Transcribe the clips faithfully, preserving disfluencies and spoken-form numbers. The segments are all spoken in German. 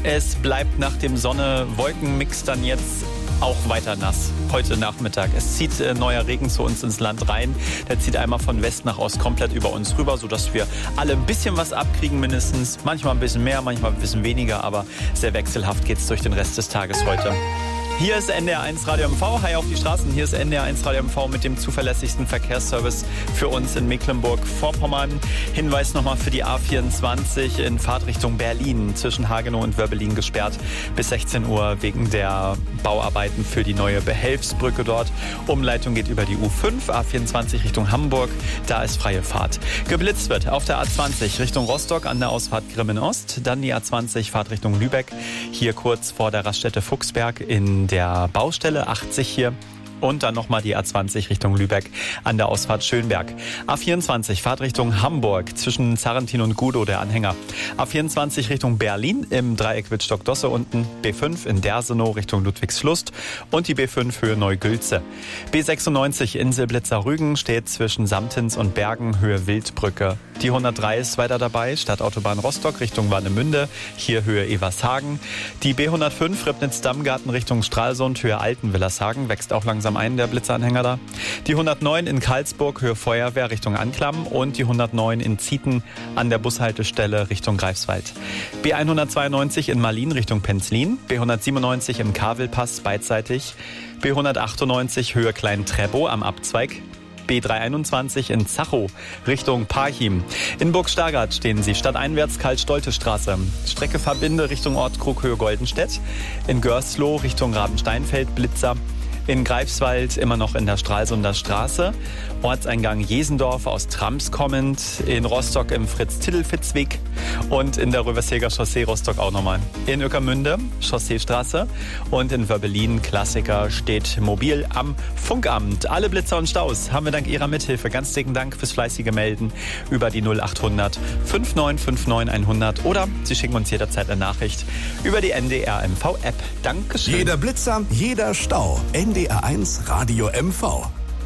Es bleibt nach dem Sonne-Wolken-Mix dann jetzt auch weiter nass heute Nachmittag. Es zieht äh, neuer Regen zu uns ins Land rein. Der zieht einmal von West nach Ost komplett über uns rüber, sodass wir alle ein bisschen was abkriegen mindestens. Manchmal ein bisschen mehr, manchmal ein bisschen weniger, aber sehr wechselhaft geht's durch den Rest des Tages heute. Hier ist N D R eins Radio M V. Hi auf die Straßen. Hier ist N D R eins Radio M V mit dem zuverlässigsten Verkehrsservice für uns in Mecklenburg-Vorpommern. Hinweis nochmal für die A vierundzwanzig in Fahrtrichtung Berlin zwischen Hagenow und Wörbelin gesperrt bis sechzehn Uhr wegen der Bauarbeiten für die neue Behelfsbrücke dort. Umleitung geht über die U fünf, A vierundzwanzig Richtung Hamburg. Da ist freie Fahrt. Geblitzt wird auf der A zwanzig Richtung Rostock an der Ausfahrt Grimmen-Ost. Dann die A zwanzig Fahrtrichtung Lübeck. Hier kurz vor der Raststätte Fuchsberg in der Baustelle achtzig hier. Und dann nochmal die A zwanzig Richtung Lübeck an der Ausfahrt Schönberg. A vierundzwanzig Fahrtrichtung Hamburg zwischen Zarrentin und Gudow, der Anhänger. A vierundzwanzig Richtung Berlin im Dreieck Wittstock-Dosse unten. B fünf in Dersenow Richtung Ludwigslust und die B fünf Höhe Neugülze. B sechsundneunzig Insel-Blitzer-Rügen steht zwischen Samtins und Bergen Höhe Wildbrücke. Die hundertdrei ist weiter dabei, Stadtautobahn Rostock Richtung Warnemünde, hier Höhe Evershagen. Die B hundertfünf Ribnitz-Dammgarten Richtung Stralsund, Höhe Altenwillershagen, wächst auch langsam ein, der Blitzeranhänger da. Die hundertneun in Karlsburg, Höhe Feuerwehr Richtung Anklam und die hundertneun in Zieten an der Bushaltestelle Richtung Greifswald. B hundertzweiundneunzig in Malin Richtung Penzlin, B hundertsiebenundneunzig im Kavelpass beidseitig, B hundertachtundneunzig Höhe Klein-Treppow am Abzweig, B dreihunderteinundzwanzig in Zachow Richtung Parchim. In Burgstargard stehen sie stadteinwärts Karl-Stolte-Straße. Strecke Verbinde Richtung Ort Krug Höhe Goldenstedt. In Görsloh Richtung Rabensteinfeld Blitzer. In Greifswald immer noch in der Stralsunder Straße. Ortseingang Jesendorf aus Trams kommend. In Rostock im Fritz-Tittelfitz-Weg. Und in der Röversheger Chaussee Rostock auch nochmal. In Ueckermünde Chausseestraße. Und in Wörbelin Klassiker steht mobil am Funkamt. Alle Blitzer und Staus haben wir dank Ihrer Mithilfe. Ganz dicken Dank fürs fleißige Melden über die null achthundert fünfundneunzig neunzig hundert. Oder Sie schicken uns jederzeit eine Nachricht über die N D R M V App. Dankeschön. Jeder Blitzer, jeder Stau. N D R eins Radio M V.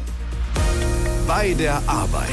Bei der Arbeit.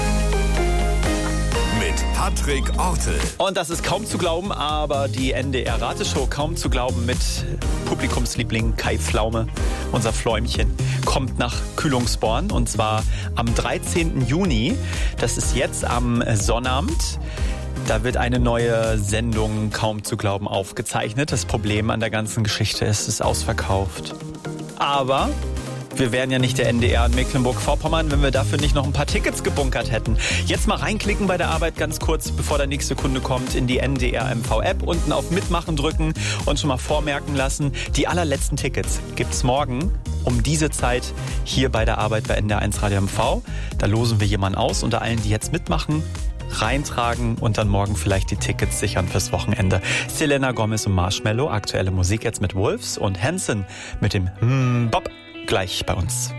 Mit Patrick Ortel. Und das ist kaum zu glauben, aber die N D R-Rateshow kaum zu glauben mit Publikumsliebling Kai Pflaume, unser Fläumchen, kommt nach Kühlungsborn und zwar am dreizehnten Juni. Das ist jetzt am Sonnabend. Da wird eine neue Sendung kaum zu glauben aufgezeichnet. Das Problem an der ganzen Geschichte ist, es ist ausverkauft. Aber wir wären ja nicht der N D R in Mecklenburg-Vorpommern, wenn wir dafür nicht noch ein paar Tickets gebunkert hätten. Jetzt mal reinklicken bei der Arbeit ganz kurz, bevor der nächste Kunde kommt, in die N D R M V App, unten auf Mitmachen drücken und schon mal vormerken lassen. Die allerletzten Tickets gibt's morgen um diese Zeit hier bei der Arbeit bei N D R eins Radio M V. Da losen wir jemanden aus unter allen, die jetzt mitmachen, reintragen und dann morgen vielleicht die Tickets sichern fürs Wochenende. Selena Gomez und Marshmello, aktuelle Musik jetzt mit Wolves und Hanson mit dem mm, Bob gleich bei uns.